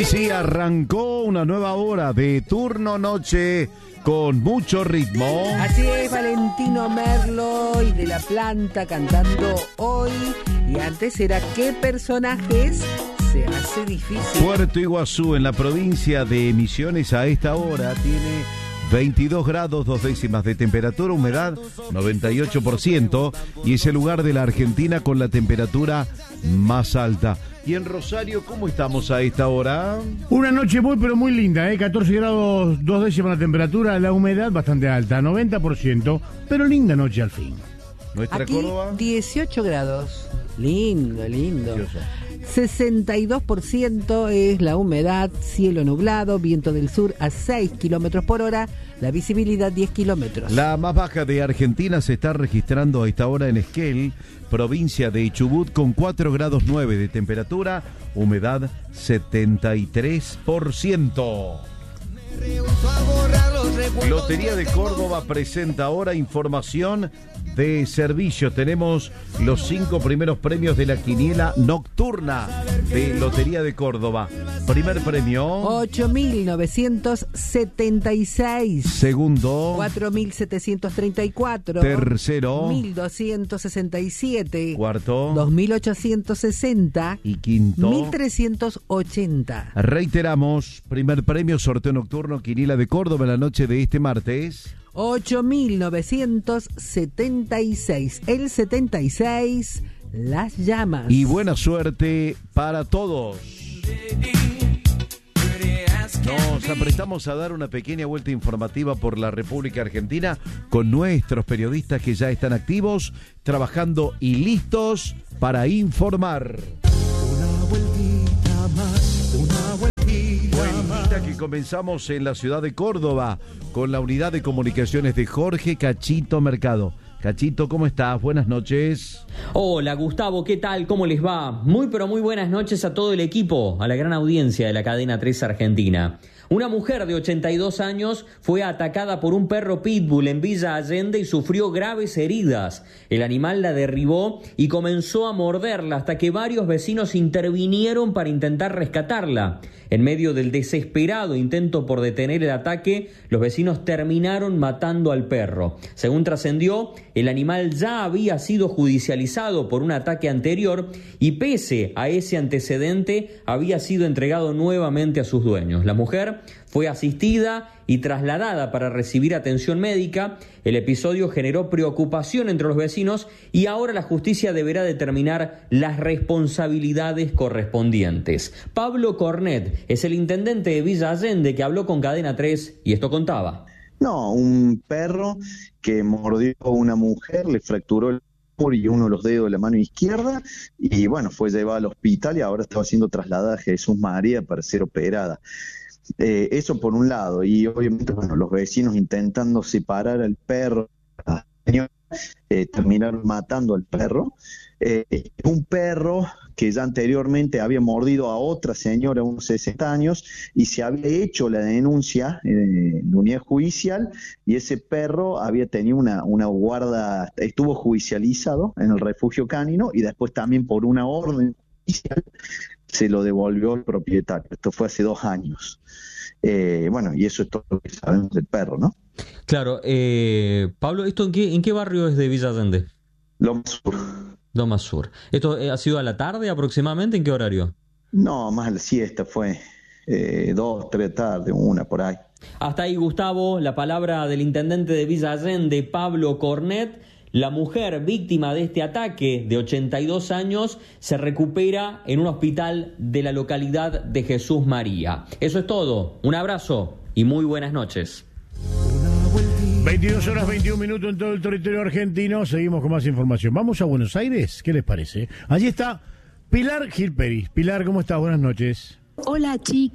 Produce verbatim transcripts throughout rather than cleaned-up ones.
Sí, sí, arrancó una nueva hora de turno noche con mucho ritmo. Así es, Valentino Merlo y de la Planta cantando hoy. Y antes era ¿qué personajes? Se hace difícil. Puerto Iguazú, en la provincia de Misiones, a esta hora tiene veintidós grados, dos décimas de temperatura, humedad noventa y ocho por ciento, y es el lugar de la Argentina con la temperatura más alta. Y en Rosario, ¿cómo estamos a esta hora? Una noche muy pero muy linda, ¿eh? catorce grados, dos décimas la temperatura, la humedad bastante alta, noventa por ciento, pero linda noche al fin. ¿Nuestra Aquí Córdoba? dieciocho grados. Lindo, lindo. Precioso. sesenta y dos por ciento es la humedad, cielo nublado, viento del sur a seis kilómetros por hora, la visibilidad diez kilómetros. La más baja de Argentina se está registrando a esta hora en Esquel, provincia de Chubut, con cuatro grados nueve de temperatura, humedad setenta y tres por ciento. Lotería de Córdoba presenta ahora información de servicios. Tenemos los cinco primeros premios de la quiniela nocturna de Lotería de Córdoba. Primer premio, ocho mil novecientos setenta y seis. Segundo, cuatro mil setecientos treinta y cuatro. Tercero, mil doscientos sesenta y siete. Cuarto, dos mil ochocientos sesenta. Y quinto, mil trescientos ochenta. Reiteramos, primer premio, sorteo nocturno, quiniela de Córdoba, en la noche de este martes. ocho mil novecientos setenta y seis. El setenta y seis, las llamas. Y buena suerte para todos. Nos apretamos a dar una pequeña vuelta informativa por la República Argentina con nuestros periodistas que ya están activos, trabajando y listos para informar. Una vueltita más, una vueltita Vueltita más. que comenzamos en la ciudad de Córdoba con la unidad de comunicaciones de Jorge Cachito Mercado. Cachito, ¿cómo estás? Buenas noches. Hola Gustavo, ¿qué tal? ¿Cómo les va? Muy pero muy buenas noches a todo el equipo, a la gran audiencia de la cadena tres Argentina. Una mujer de ochenta y dos años fue atacada por un perro pitbull en Villa Allende y sufrió graves heridas. El animal la derribó y comenzó a morderla hasta que varios vecinos intervinieron para intentar rescatarla. En medio del desesperado intento por detener el ataque, los vecinos terminaron matando al perro. Según trascendió, el animal ya había sido judicializado por un ataque anterior y pese a ese antecedente había sido entregado nuevamente a sus dueños. La mujer fue asistida y trasladada para recibir atención médica. El episodio generó preocupación entre los vecinos y ahora la justicia deberá determinar las responsabilidades correspondientes. Pablo Cornet es el intendente de Villa Allende que habló con Cadena tres y esto contaba. No, un perro que mordió a una mujer, le fracturó el y uno de los dedos de la mano izquierda y bueno, fue llevada al hospital y ahora estaba siendo trasladada a Jesús María para ser operada. Eh, eso por un lado, y obviamente bueno, los vecinos intentando separar al perro, eh, terminaron matando al perro. Eh, un perro que ya anteriormente había mordido a otra señora de unos sesenta años y se había hecho la denuncia eh, en unidad judicial y ese perro había tenido una, una guarda, estuvo judicializado en el refugio canino y después también por una orden judicial se lo devolvió al propietario. Esto fue hace dos años. Eh, bueno, y eso es todo lo que sabemos del perro, ¿no? Claro, eh, Pablo, ¿esto en qué, en qué barrio es de Villa Allende? Loma Sur. Loma Sur. ¿Esto ha sido a la tarde aproximadamente? ¿En qué horario? No, más a la siesta fue eh, dos, tres tarde, una por ahí. Hasta ahí, Gustavo, la palabra del intendente de Villa Allende, Pablo Cornet. La mujer víctima de este ataque de ochenta y dos años se recupera en un hospital de la localidad de Jesús María. Eso es todo. Un abrazo y muy buenas noches. veintidós horas veintiún minutos en todo el territorio argentino. Seguimos con más información. Vamos a Buenos Aires. ¿Qué les parece? Allí está Pilar Gilperis. Pilar, ¿cómo estás? Buenas noches. Hola, Chiqui.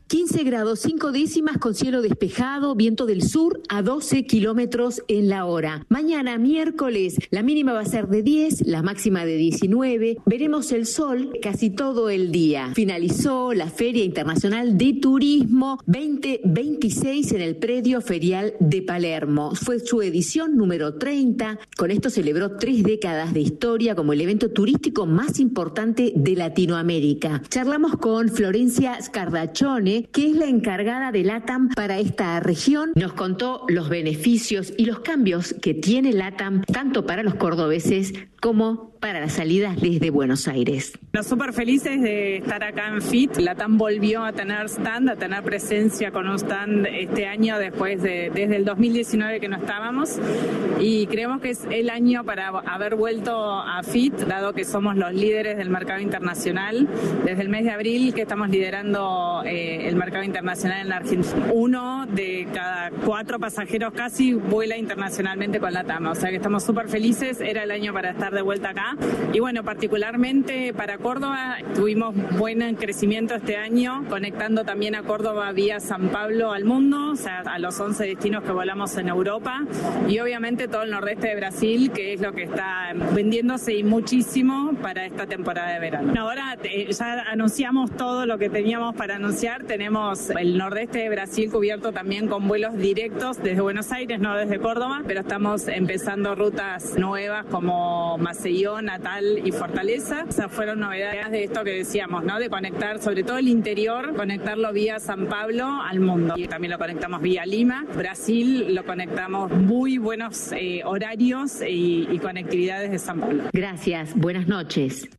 quince grados cinco décimas con cielo despejado, viento del sur a doce kilómetros en la hora. Mañana, miércoles, la mínima va a ser de diez, la máxima de diecinueve. Veremos el sol casi todo el día. Finalizó la Feria Internacional de Turismo veinte veintiséis en el predio ferial de Palermo. Fue su edición número treinta. Con esto celebró tres décadas de historia como el evento turístico más importante de Latinoamérica. Charlamos con Florencia Scardaccione, que es la encargada de LATAM para esta región. Nos contó los beneficios y los cambios que tiene LATAM tanto para los cordobeses como para las salidas desde Buenos Aires. Nos súper felices de estar acá en F I T. LATAM volvió a tener stand, a tener presencia con un stand este año después de desde el dos mil diecinueve que no estábamos, y creemos que es el año para haber vuelto a F I T, dado que somos los líderes del mercado internacional. Desde el mes de abril que estamos liderando eh, el mercado internacional en la Argentina. Uno de cada cuatro pasajeros casi vuela internacionalmente con LATAM, o sea que estamos súper felices. Era el año para estar de vuelta acá. Y bueno, particularmente para Córdoba tuvimos buen crecimiento este año, conectando también a Córdoba vía San Pablo al mundo, o sea, a los once destinos que volamos en Europa, y obviamente todo el nordeste de Brasil, que es lo que está vendiéndose y muchísimo para esta temporada de verano. Ahora eh, ya anunciamos todo lo que teníamos para anunciar. Tenemos el nordeste de Brasil cubierto también con vuelos directos desde Buenos Aires, no desde Córdoba, pero estamos empezando rutas nuevas como Maceió, Natal y Fortaleza. O sea, fueron novedades de esto que decíamos, ¿no? De conectar sobre todo el interior, conectarlo vía San Pablo al mundo. Y también lo conectamos vía Lima. Brasil lo conectamos muy buenos eh, horarios y, y conectividades de San Pablo. Gracias, buenas noches.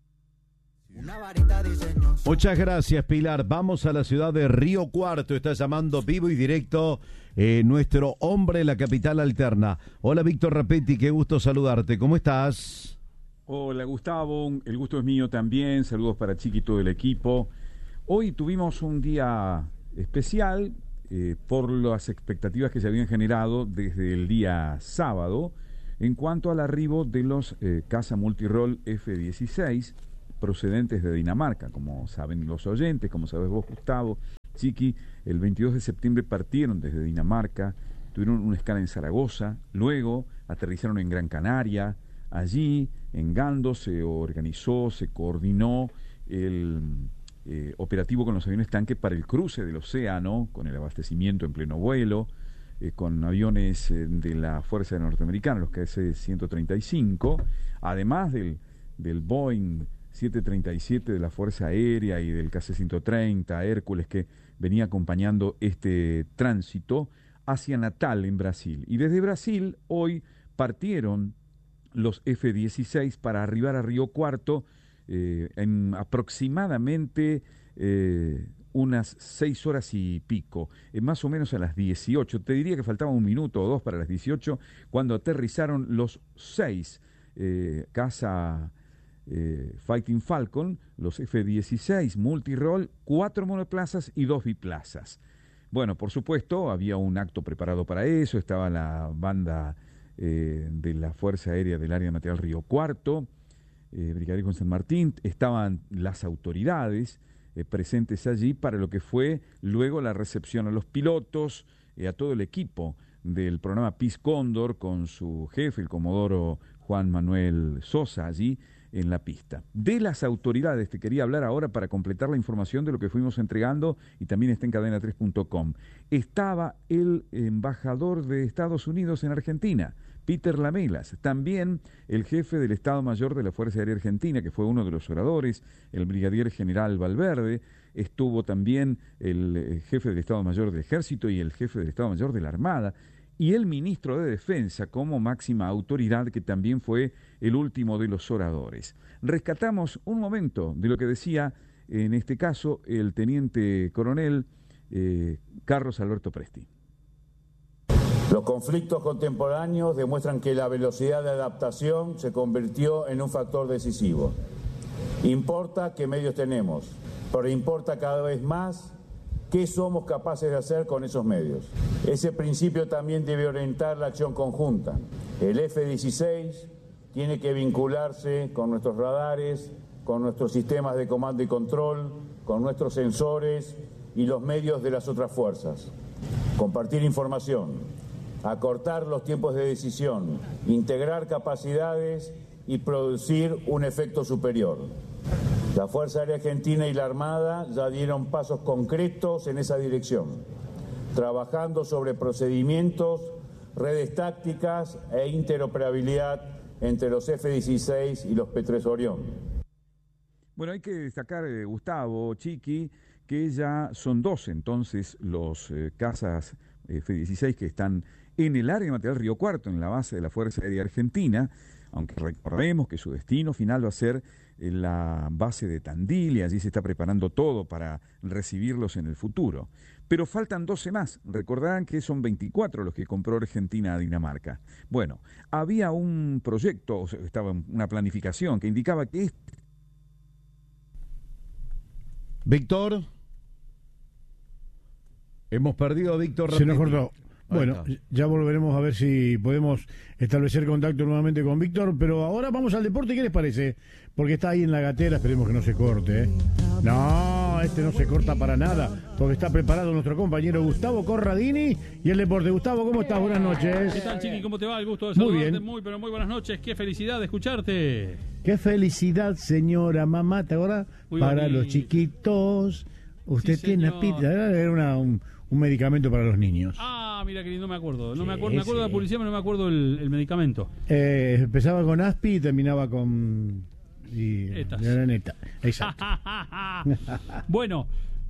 Muchas gracias, Pilar. Vamos a la ciudad de Río Cuarto. Está llamando vivo y directo eh, nuestro hombre en la capital alterna. Hola, Víctor Rapetti, qué gusto saludarte. ¿Cómo estás? Hola, Gustavo. El gusto es mío también. Saludos para Chiqui y todo el equipo. Hoy tuvimos un día especial eh, por las expectativas que se habían generado desde el día sábado en cuanto al arribo de los eh, Casa Multirol F dieciséis procedentes de Dinamarca. Como saben los oyentes, como sabes vos, Gustavo, Chiqui, el veintidós de septiembre partieron desde Dinamarca, tuvieron una escala en Zaragoza, luego aterrizaron en Gran Canaria. Allí, en Gando, se organizó, se coordinó el eh, operativo con los aviones tanque para el cruce del océano, con el abastecimiento en pleno vuelo, eh, con aviones eh, de la Fuerza Aérea Norteamericana, los K C ciento treinta y cinco, además del, del Boeing setecientos treinta y siete de la Fuerza Aérea y del K C ciento treinta, Hércules, que venía acompañando este tránsito hacia Natal, en Brasil. Y desde Brasil, hoy partieron los F dieciséis para arribar a Río Cuarto eh, en aproximadamente eh, unas seis horas y pico, eh, más o menos a las dieciocho. Te diría que faltaba un minuto o dos para las dieciocho, cuando aterrizaron los seis eh, Casa eh, Fighting Falcon, los F dieciséis multirol, cuatro monoplazas y dos biplazas. Bueno, por supuesto, había un acto preparado para eso, estaba la banda Eh, de la Fuerza Aérea del Área de Material Río Cuarto, eh, Brigadier Juan San Martín, estaban las autoridades eh, presentes allí para lo que fue luego la recepción a los pilotos, eh, a todo el equipo del programa Peace Cóndor, con su jefe, el comodoro Juan Manuel Sosa, allí en la pista. De las autoridades te quería hablar ahora para completar la información de lo que fuimos entregando, y también está en cadena tres punto com. Estaba el embajador de Estados Unidos en Argentina, Peter Lamelas, también el jefe del Estado Mayor de la Fuerza Aérea Argentina, que fue uno de los oradores, el brigadier general Valverde, estuvo también el jefe del Estado Mayor del Ejército y el jefe del Estado Mayor de la Armada, y el ministro de Defensa como máxima autoridad, que también fue el último de los oradores. Rescatamos un momento de lo que decía, en este caso, el teniente coronel eh, Carlos Alberto Presti. Los conflictos contemporáneos demuestran que la velocidad de adaptación se convirtió en un factor decisivo. Importa qué medios tenemos, pero importa cada vez más qué somos capaces de hacer con esos medios. Ese principio también debe orientar la acción conjunta. El F dieciséis tiene que vincularse con nuestros radares, con nuestros sistemas de comando y control, con nuestros sensores y los medios de las otras fuerzas. Compartir información, acortar los tiempos de decisión, integrar capacidades y producir un efecto superior. La Fuerza Aérea Argentina y la Armada ya dieron pasos concretos en esa dirección, trabajando sobre procedimientos, redes tácticas e interoperabilidad entre los F dieciséis y los P tres Orión. Bueno, hay que destacar, eh, Gustavo, Chiqui, que ya son doce entonces los eh, cazas F dieciséis que están en el área de material Río Cuarto, en la base de la Fuerza Aérea Argentina, aunque recordemos que su destino final va a ser en la base de Tandil y allí se está preparando todo para recibirlos en el futuro. Pero faltan doce más. Recordarán que son veinticuatro los que compró Argentina a Dinamarca. Bueno, había un proyecto, o sea, estaba una planificación que indicaba que... Este... Víctor. Hemos perdido a Víctor. Se nos cortó. Bueno, ya volveremos a ver si podemos establecer contacto nuevamente con Víctor, pero ahora vamos al deporte. ¿Qué les parece? Porque está ahí en la gatera, esperemos que no se corte, ¿eh? No, este no se corta para nada, porque está preparado nuestro compañero Gustavo Corradini y el deporte. Gustavo, ¿cómo estás? Buenas noches. ¿Qué tal, Chiqui? ¿Cómo te va? El gusto de Muy saludarte. bien. Muy, pero muy buenas noches. Qué felicidad de escucharte. Qué felicidad, señora mamá, ¿te acuerdas? Muy Para bonito. los chiquitos. Usted Sí, tiene señor. pita, era una, un, un medicamento para los niños. Ah, mira que lindo, no me acuerdo. No Sí, me acuerdo, me acuerdo de sí. la publicidad, pero no me acuerdo el, el medicamento. Eh, empezaba con Aspi y terminaba con... Y, Etas. era neta. Exacto. Bueno,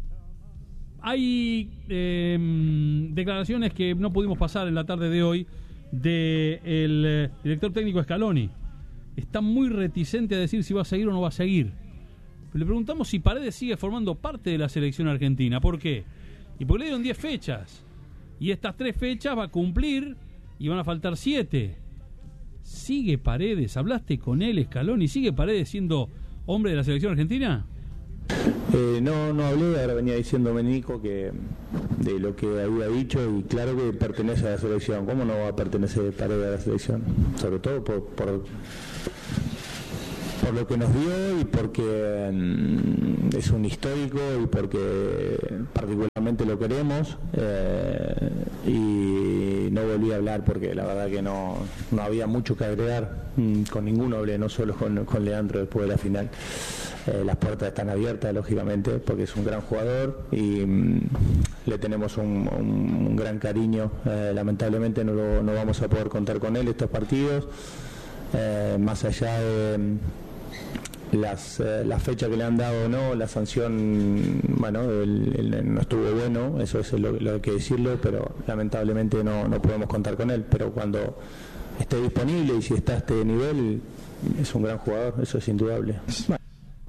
hay eh, declaraciones que no pudimos pasar en la tarde de hoy del eh, director técnico Scaloni. Está muy reticente a decir si va a seguir o no va a seguir. Le preguntamos si Paredes sigue formando parte de la selección argentina. ¿Por qué? Y porque le dieron diez fechas. Y estas tres fechas va a cumplir y van a faltar siete. ¿Sigue Paredes? ¿Hablaste con él, Scaloni? ¿Sigue Paredes siendo hombre de la selección argentina? Eh, no, no hablé, ahora venía diciéndome Nico que de lo que había dicho y claro que pertenece a la selección. ¿Cómo no va a pertenecer Paredes a la selección? Sobre todo por... por por lo que nos dio y porque mm, es un histórico y porque particularmente lo queremos eh, y no volví a hablar porque la verdad que no, no había mucho que agregar, mm, con ninguno hablé, no solo con, con Leandro después de la final. Eh, las puertas están abiertas lógicamente porque es un gran jugador y mm, le tenemos un, un, un gran cariño. Eh, lamentablemente no, lo, no vamos a poder contar con él estos partidos, eh, más allá de las eh, la fecha que le han dado o no, la sanción, bueno, el, el, no estuvo bueno, eso es lo, lo que hay que decirlo, pero lamentablemente no, no podemos contar con él, pero cuando esté disponible y si está a este nivel, es un gran jugador, eso es indudable. Bueno.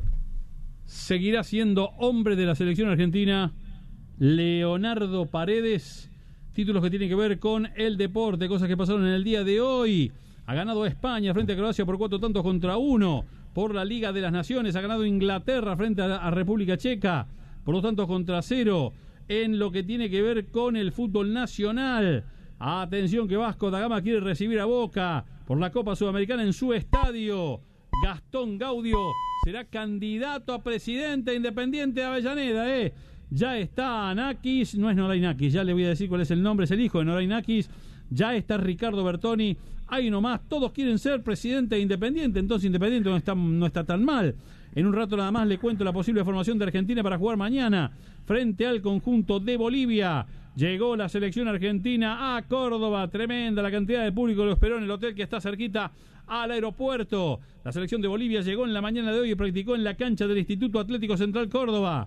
Seguirá siendo hombre de la selección argentina Leonardo Paredes. Títulos que tienen que ver con el deporte, cosas que pasaron en el día de hoy. Ha ganado España frente a Croacia por cuatro tantos contra uno por la Liga de las Naciones. Ha ganado Inglaterra frente a, a República Checa por dos tantos contra cero en lo que tiene que ver con el fútbol nacional. Atención que Vasco da Gama quiere recibir a Boca por la Copa Sudamericana en su estadio. Gastón Gaudio será candidato a presidente Independiente de Avellaneda, ¿eh? Ya está Nakis, no es Noray Nakis, ya le voy a decir cuál es el nombre, es el hijo de Noray Nakis. Ya está Ricardo Bertoni, ahí nomás, todos quieren ser presidente de Independiente, entonces Independiente no está, no está tan mal. En un rato nada más le cuento la posible formación de Argentina para jugar mañana frente al conjunto de Bolivia. Llegó la selección argentina a Córdoba, tremenda la cantidad de público que lo esperó en el hotel que está cerquita al aeropuerto. La selección de Bolivia llegó en la mañana de hoy y practicó en la cancha del Instituto Atlético Central Córdoba.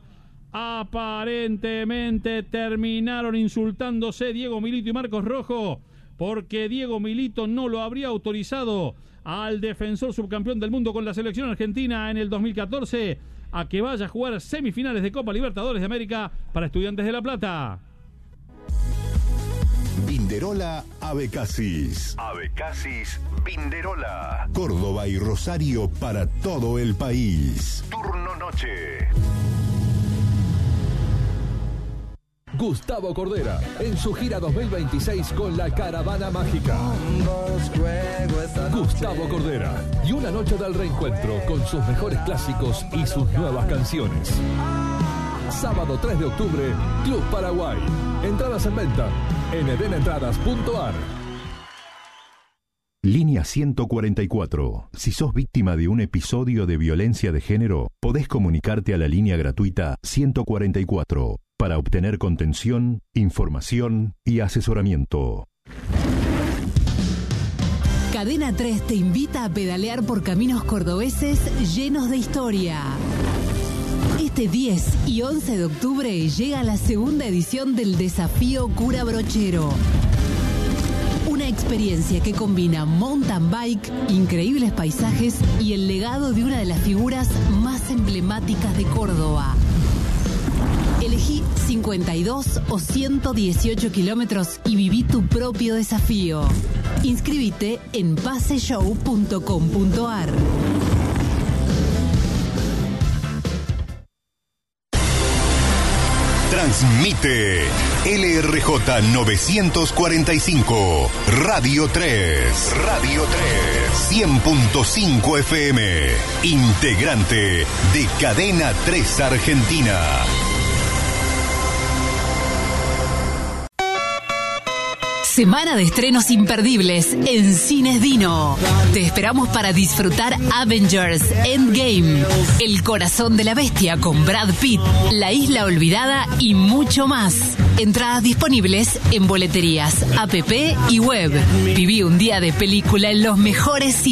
Aparentemente terminaron insultándose Diego Milito y Marcos Rojo, porque Diego Milito no lo habría autorizado al defensor subcampeón del mundo con la selección argentina en el dos mil catorce a que vaya a jugar semifinales de Copa Libertadores de América para Estudiantes de La Plata. Vinderola Abecasis. Abecasis Vinderola. Córdoba y Rosario para todo el país. Turno noche. Gustavo Cordera en su gira dos mil veintiséis con la Caravana Mágica. Gustavo Cordera y una noche del reencuentro con sus mejores clásicos y sus nuevas canciones. Sábado tres de octubre, Club Paraguay. Entradas en venta en eden entradas punto a r. Línea ciento cuarenta y cuatro. Si sos víctima de un episodio de violencia de género, podés comunicarte a la línea gratuita ciento cuarenta y cuatro para obtener contención, información y asesoramiento. Cadena tres te invita a pedalear por caminos cordobeses llenos de historia. Este diez y once de octubre llega la segunda edición del Desafío Cura Brochero. Una experiencia que combina mountain bike, increíbles paisajes y el legado de una de las figuras más emblemáticas de Córdoba. Elegí cincuenta y dos o ciento dieciocho kilómetros y viví tu propio desafío. Inscríbete en paseshow punto com punto a r. Transmite L R J novecientos cuarenta y cinco, Radio tres. Radio tres. cien punto cinco F M. Integrante de Cadena tres Argentina. Semana de estrenos imperdibles en Cines Dino. Te esperamos para disfrutar Avengers Endgame, El corazón de la bestia con Brad Pitt, La isla olvidada y mucho más. Entradas disponibles en boleterías, app y web. Viví un día de película en los mejores cines.